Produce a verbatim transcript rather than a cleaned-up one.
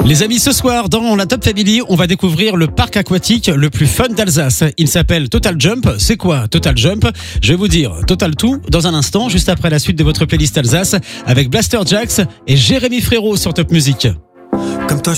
Les amis, ce soir, dans la Top Family, on va découvrir le parc aquatique le plus fun d'Alsace. Il s'appelle Total Jump. C'est quoi Total Jump? Je vais vous dire Total tout dans un instant, juste après la suite de votre playlist Alsace, avec Blaster Jaxx et Jérémy Frérot sur Top Music. Comme toi,